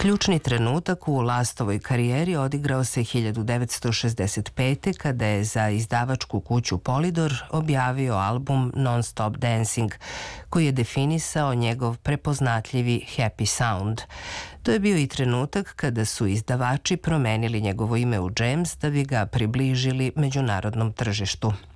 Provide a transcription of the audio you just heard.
Ključni trenutak u Lastovoj karijeri odigrao se 1965. kada je za izdavačku kuću Polydor objavio album Non-Stop Dancing, koji je definisao njegov prepoznatljivi happy sound. To je bio i trenutak kada su izdavači promenili njegovo ime u Gems da bi ga približili međunarodnom tržištu.